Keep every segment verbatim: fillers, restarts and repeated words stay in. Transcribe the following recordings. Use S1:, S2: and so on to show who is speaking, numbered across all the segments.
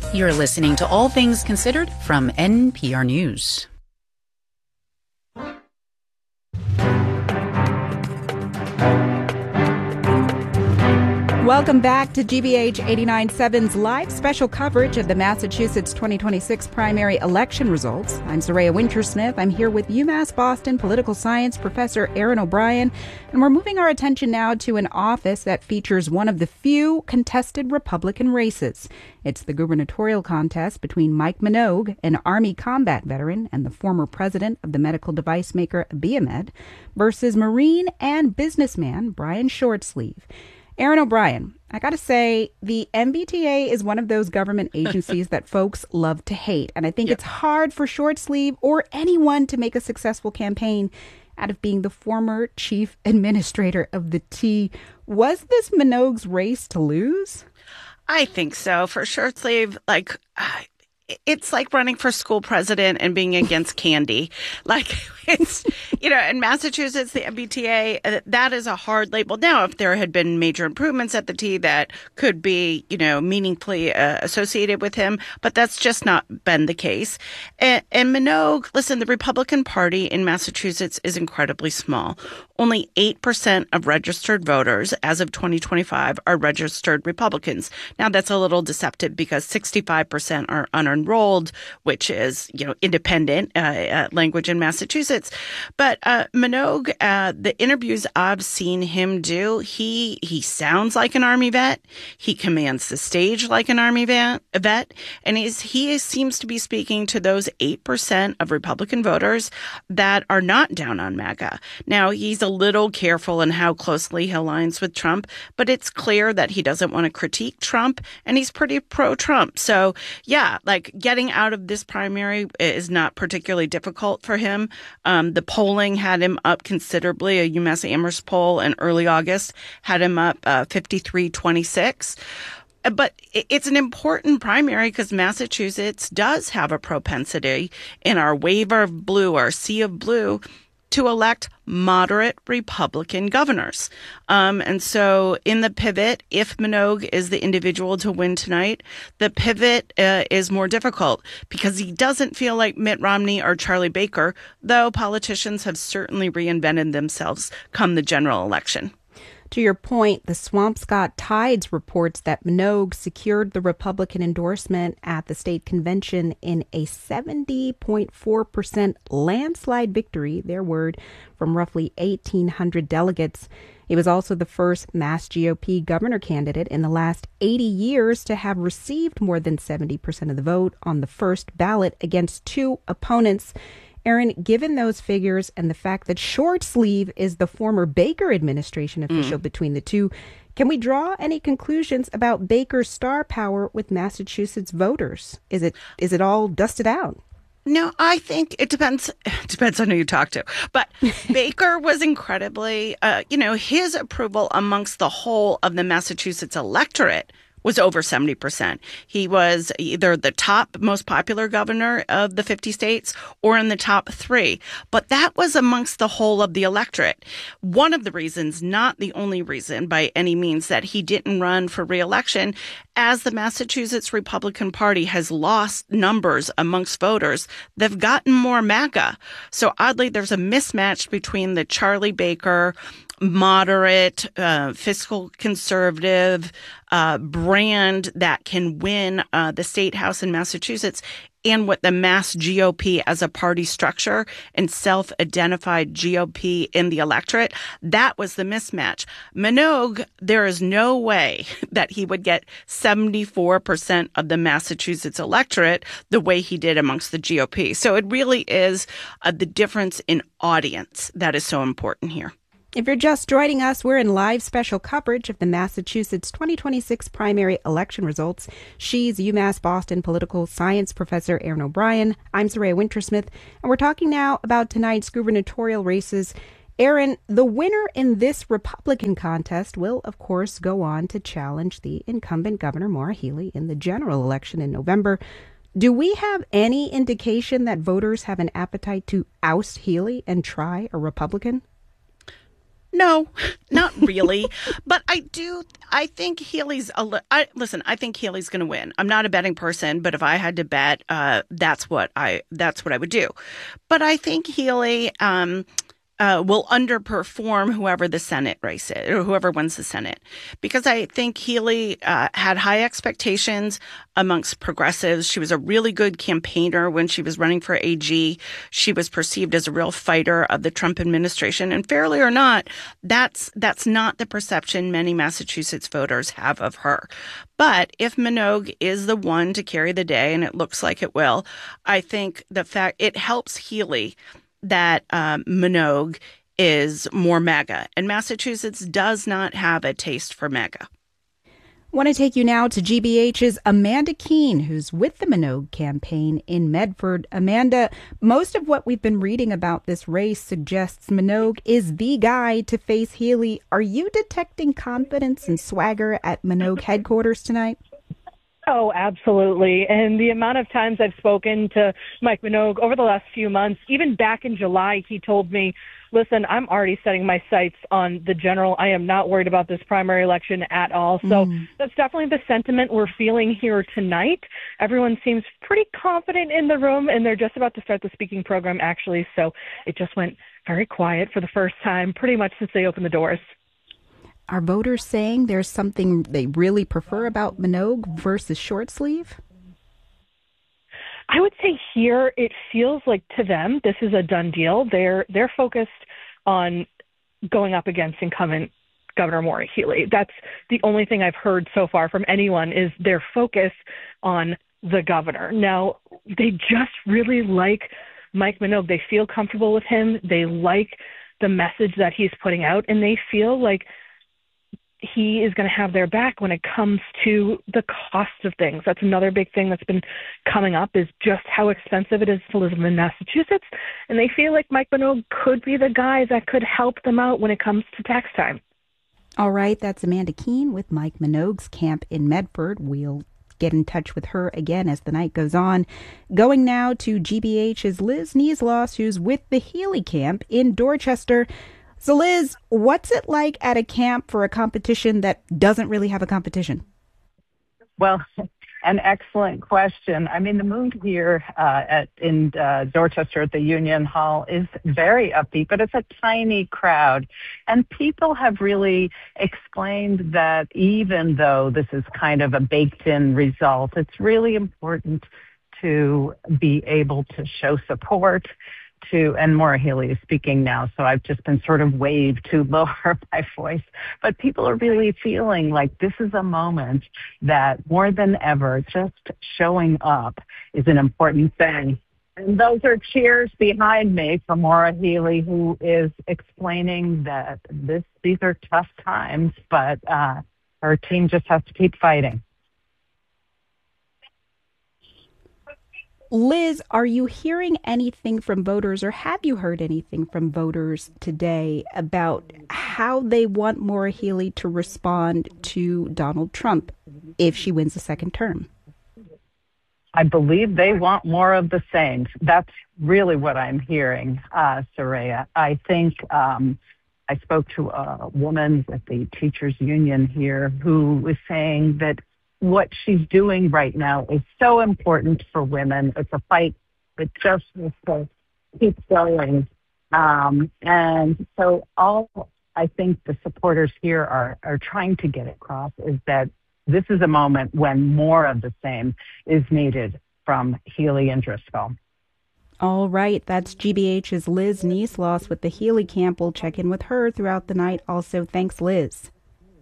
S1: You're listening to All Things Considered from N P R News.
S2: Welcome back to G B H eighty-nine point seven's live special coverage of the Massachusetts twenty twenty-six primary election results. I'm Soraya Wintersmith. I'm here with UMass Boston political science professor Erin O'Brien, and we're moving our attention now to an office that features one of the few contested Republican races. It's the gubernatorial contest between Mike Minogue, an Army combat veteran and the former president of the medical device maker Abiomed, versus Marine and businessman Brian Shortsleeve. Erin O'Brien, I got to say, the M B T A is one of those government agencies that folks love to hate. And I think yep. it's hard for Shortsleeve or anyone to make a successful campaign out of being the former chief administrator of the T. Was this Minogue's race to lose?
S3: I think so. For Shortsleeve, like... Uh, it's like running for school president and being against candy. Like, it's, you know, in Massachusetts, the M B T A, that is a hard label. Now, if there had been major improvements at the T that could be, you know, meaningfully uh, associated with him, but that's just not been the case. And, and Minogue, listen, the Republican Party in Massachusetts is incredibly small. Only eight percent of registered voters as of twenty twenty-five are registered Republicans. Now, that's a little deceptive because sixty-five percent are unenrolled, which is, you know, independent uh, uh, language in Massachusetts. But uh, Minogue, uh, the interviews I've seen him do, he he sounds like an Army vet. He commands the stage like an Army vet, vet and he's, he seems to be speaking to those eight percent of Republican voters that are not down on MAGA. Now, he's a little careful in how closely he aligns with Trump, but it's clear that he doesn't want to critique Trump, and he's pretty pro-Trump. So, yeah, like getting out of this primary is not particularly difficult for him. Um, the polling had him up considerably. A UMass Amherst poll in early August had him up uh, fifty-three twenty-six. But it's an important primary because Massachusetts does have a propensity in our wave of blue, our sea of blue, to elect moderate Republican governors. Um, and so in the pivot, if Minogue is the individual to win tonight, the pivot uh, is more difficult because he doesn't feel like Mitt Romney or Charlie Baker, though politicians have certainly reinvented themselves come the general election.
S2: To your point, the Swampscott Tides reports that Minogue secured the Republican endorsement at the state convention in a seventy point four percent landslide victory, their word, from roughly eighteen hundred delegates. He was also the first Mass G O P governor candidate in the last eighty years to have received more than seventy percent of the vote on the first ballot against two opponents. Erin, given those figures and the fact that Shortsleeve is the former Baker administration official mm. between the two, can we draw any conclusions about Baker's star power with Massachusetts voters? Is it is it all dusted out?
S3: No, I think it depends. It depends on who you talk to. But Baker was incredibly, uh, you know, his approval amongst the whole of the Massachusetts electorate was over seventy percent. He was either the top most popular governor of the fifty states or in the top three. But that was amongst the whole of the electorate. One of the reasons, not the only reason by any means, that he didn't run for re-election, as the Massachusetts Republican Party has lost numbers amongst voters, they've gotten more MAGA. So oddly, there's a mismatch between the Charlie Baker moderate, uh, fiscal conservative uh, brand that can win uh, the state house in Massachusetts and what the Mass G O P as a party structure and self-identified G O P in the electorate, that was the mismatch. Minogue, there is no way that he would get seventy-four percent of the Massachusetts electorate the way he did amongst the G O P. So it really is uh, the difference in audience that is so important here.
S2: If you're just joining us, we're in live special coverage of the Massachusetts twenty twenty-six primary election results. She's UMass Boston political science professor Erin O'Brien. I'm Soraya Wintersmith, and we're talking now about tonight's gubernatorial races. Erin, the winner in this Republican contest will, of course, go on to challenge the incumbent Governor Maura Healey in the general election in November. Do we have any indication that voters have an appetite to oust Healey and try a Republican?
S3: No, not really. But I do, I think Healey's, a li- I, listen, I think Healey's going to win. I'm not a betting person, but if I had to bet, uh, that's what I, that's what I would do. But I think Healey, um, uh, will underperform whoever the Senate race is, or whoever wins the Senate. Because I think Healey uh, had high expectations amongst progressives. She was a really good campaigner when she was running for A G. She was perceived as a real fighter of the Trump administration. And fairly or not, that's that's not the perception many Massachusetts voters have of her. But if Minogue is the one to carry the day, and it looks like it will, I think the fact it helps Healey that um, Minogue is more MAGA. And Massachusetts does not have a taste for MAGA.
S2: Want to take you now to G B H's Amanda Keene, who's with the Minogue campaign in Medford. Amanda, most of what we've been reading about this race suggests Minogue is the guy to face Healey. Are you detecting confidence and swagger at Minogue headquarters tonight?
S4: Oh, absolutely. And the amount of times I've spoken to Mike Minogue over the last few months, even back in July, he told me, listen, I'm already setting my sights on the general. I am not worried about this primary election at all. So mm. that's definitely the sentiment we're feeling here tonight. Everyone seems pretty confident in the room, and they're just about to start the speaking program, actually. So it just went very quiet for the first time, pretty much since they opened the doors.
S2: Are voters saying there's something they really prefer about Minogue versus short sleeve?
S4: I would say here it feels like to them this is a done deal. They're they're focused on going up against incumbent Governor Maura Healey. That's the only thing I've heard so far from anyone is their focus on the governor. Now, they just really like Mike Minogue. They feel comfortable with him. They like the message that he's putting out, and they feel like he is going to have their back when it comes to the cost of things. That's another big thing that's been coming up is just how expensive it is to live in Massachusetts. And they feel like Mike Minogue could be the guy that could help them out when it comes to tax time.
S2: All right. That's Amanda Keene with Mike Minogue's camp in Medford. We'll get in touch with her again as the night goes on. Going now to G B H's Liz Niesloss, who's with the Healey camp in Dorchester. So, Liz, what's it like at a camp for a competition that doesn't really have a competition?
S5: Well, an excellent question. I mean, the mood here uh, at in uh, Dorchester at the Union Hall is very upbeat, but it's a tiny crowd. And people have really explained that even though this is kind of a baked-in result, it's really important to be able to show support to, and Maura Healey is speaking now, so I've just been sort of waved to lower my voice. But people are really feeling like this is a moment that more than ever, just showing up is an important thing. And those are cheers behind me for Maura Healey, who is explaining that this these are tough times, but uh, her team just has to keep fighting.
S2: Liz, are you hearing anything from voters, or have you heard anything from voters today about how they want Maura Healey to respond to Donald Trump if she wins a second term?
S5: I believe they want more of the same. That's really what I'm hearing, uh, Soraya. I think um, I spoke to a woman with the teachers union here who was saying that what she's doing right now is so important for women. It's a fight that just needs to keep going. Um, and so all I think the supporters here are, are trying to get across is that this is a moment when more of the same is needed from Healey and Driscoll.
S2: All right. That's G B H's Liz Niesloss with the Healey camp. We'll check in with her throughout the night. Also, thanks, Liz.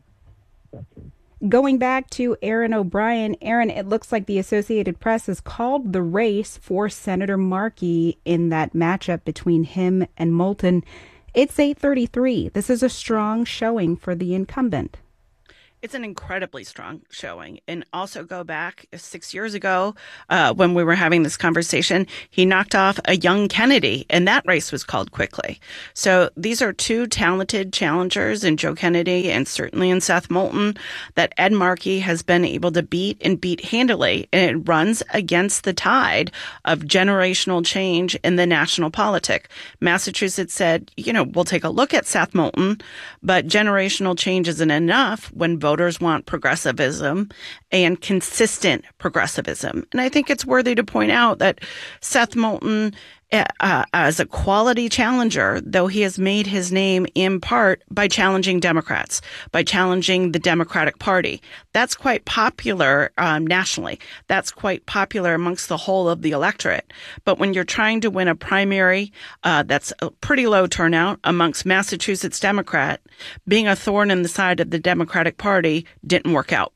S2: Going back to Aaron O'Brien, Aaron, it looks like the Associated Press has called the race for Senator Markey in that matchup between him and Moulton. It's eight thirty-three. This is a strong showing for the incumbent.
S3: It's an incredibly strong showing. And also go back six years ago uh, when we were having this conversation, he knocked off a young Kennedy, and that race was called quickly. So these are two talented challengers in Joe Kennedy and certainly in Seth Moulton that Ed Markey has been able to beat and beat handily. And it runs against the tide of generational change in the national politic. Massachusetts said, you know, we'll take a look at Seth Moulton, but generational change isn't enough when voters want progressivism and consistent progressivism. And I think it's worthy to point out that Seth Moulton, uh, as a quality challenger, though he has made his name in part by challenging Democrats, by challenging the Democratic Party. That's quite popular um, nationally. That's quite popular amongst the whole of the electorate. But when you're trying to win a primary uh, that's a pretty low turnout amongst Massachusetts Democrat, being a thorn in the side of the Democratic Party didn't work out.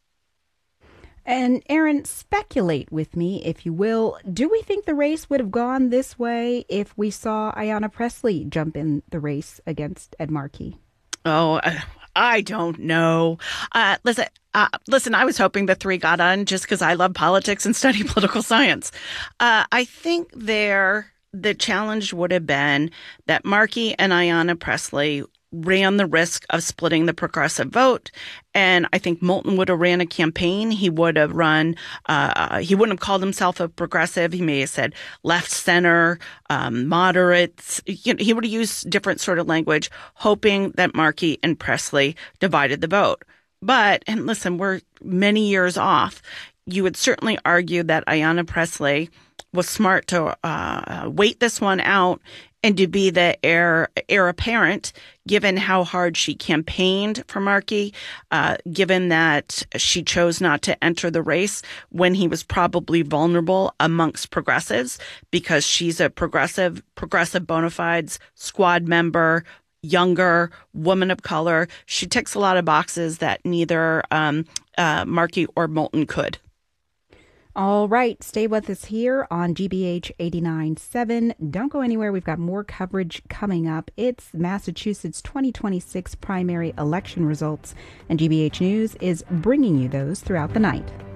S2: And Aaron, speculate with me, if you will. Do we think the race would have gone this way if we saw Ayanna Pressley jump in the race against Ed Markey?
S3: Oh, I don't know. Uh, listen, uh, listen. I was hoping the three got on just because I love politics and study political science. Uh, I think there the challenge would have been that Markey and Ayanna Pressley ran the risk of splitting the progressive vote. And I think Moulton would have ran a campaign. He would have run, uh, he wouldn't have called himself a progressive. He may have said left, center, um, moderates. You know, he would have used different sort of language, hoping that Markey and Pressley divided the vote. But, and listen, we're many years off. You would certainly argue that Ayanna Pressley was smart to uh, wait this one out and to be the heir, heir apparent, given how hard she campaigned for Markey, uh, given that she chose not to enter the race when he was probably vulnerable amongst progressives, because she's a progressive, progressive bona fides squad member, younger, woman of color. She ticks a lot of boxes that neither um, uh, Markey or Moulton could.
S2: All right. Stay with us here on G B H eighty-nine point seven. Don't go anywhere. We've got more coverage coming up. It's Massachusetts twenty twenty-six primary election results, and G B H News is bringing you those throughout the night.